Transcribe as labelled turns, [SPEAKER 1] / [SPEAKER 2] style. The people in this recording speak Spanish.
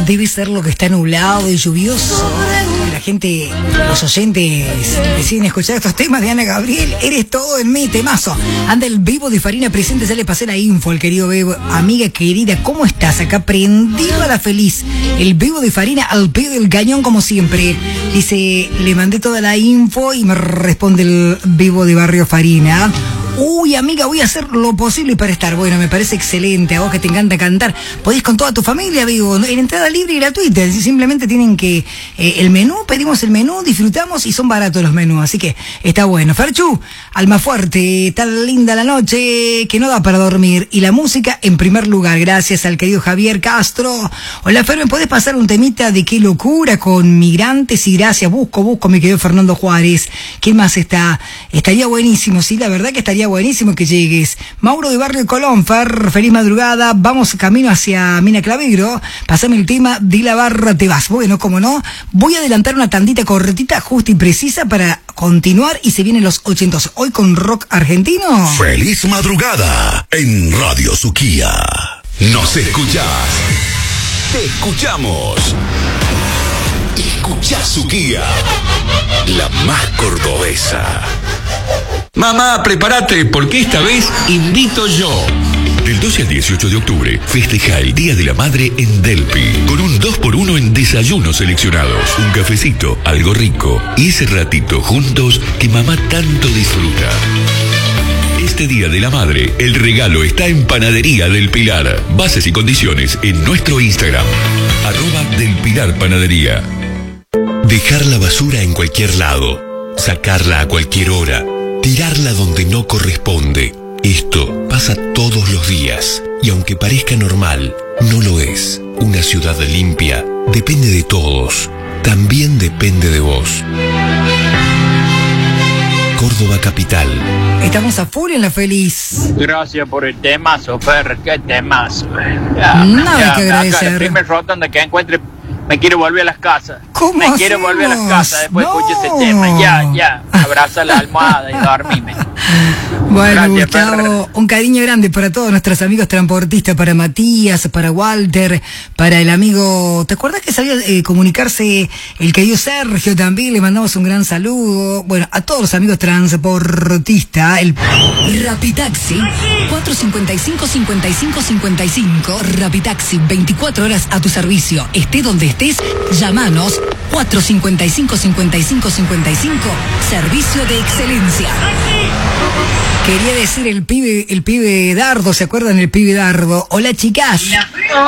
[SPEAKER 1] debe ser lo que está nublado y lluvioso. La gente, los oyentes deciden escuchar estos temas de Ana Gabriel. Eres todo en mí, temazo. Anda el Bebo de Farina presente, ya le pasé la info al querido Bebo. Amiga querida, ¿cómo estás? Acá prendido a la feliz. El Bebo de Farina al pie del cañón como siempre. Dice, le mandé toda la info y me responde el Bebo de Barrio Farina. Uy, amiga, voy a hacer lo posible para estar. Bueno, me parece excelente. A vos que te encanta cantar, podés con toda tu familia, Vivo, en entrada libre y gratuita. Simplemente tienen que el menú, pedimos el menú, disfrutamos y son baratos los menús. Así que está bueno. Ferchu, Almafuerte, tan linda la noche que no da para dormir. Y la música en primer lugar. Gracias al querido Javier Castro. Hola, Fer, ¿me podés pasar un temita de Qué locura con Migrantes? Y gracias, busco, me quedó Fernando Juárez. ¿Quién más está? Estaría buenísimo, sí, la verdad que estaría buenísimo que llegues. Mauro de Barrio Colón, Fer, feliz madrugada. Vamos camino hacia Mina Clavero. Pasame el tema de la barra, te vas. Bueno, como no, voy a adelantar una tandita cortita, justa y precisa para continuar y se vienen los 80s. Hoy con rock argentino.
[SPEAKER 2] Feliz madrugada en Radio Suquía. Nos escuchás. Te escuchamos. Escuchá Suquía, la más cordobesa.
[SPEAKER 3] Mamá, prepárate, porque esta vez invito yo.
[SPEAKER 2] Del 12 al 18 de octubre, festeja el Día de la Madre en Delpi, con un 2x1 en desayunos seleccionados, un cafecito, algo rico, y ese ratito juntos que mamá tanto disfruta. Este Día de la Madre, el regalo está en Panadería del Pilar. Bases y condiciones en nuestro Instagram, @delpilarpanadería. Dejar la basura en cualquier lado, sacarla a cualquier hora, tirarla donde no corresponde. Esto pasa todos los días y aunque parezca normal, no lo es. Una ciudad limpia depende de todos, también depende de vos. Córdoba Capital.
[SPEAKER 1] Estamos a full en la feliz.
[SPEAKER 4] Gracias por el temazo, Fer, qué temazo.
[SPEAKER 1] No hay que agradecer.
[SPEAKER 4] El primer rotonda que encuentre, me quiero volver a las casas.
[SPEAKER 1] ¿Cómo
[SPEAKER 4] Me quiero volver a las casas después
[SPEAKER 1] no.
[SPEAKER 4] Escucho ese tema. Ya. Abraza la almohada y dormime.
[SPEAKER 1] Bueno,
[SPEAKER 4] Gracias,
[SPEAKER 1] Gustavo,
[SPEAKER 4] Fer.
[SPEAKER 1] un cariño grande para todos nuestros amigos transportistas, para Matías, para Walter, para el amigo, ¿te acuerdas que sabía comunicarse el querido Sergio también? Le mandamos un gran saludo. Bueno, a todos los amigos transportistas, el Rapitaxi 455-5555, Rapitaxi, 24 horas a tu servicio, esté donde estés, llamanos 455-5555, servicio de excelencia. Quería decir el pibe Dardo, ¿se acuerdan el pibe Dardo? Hola, chicas.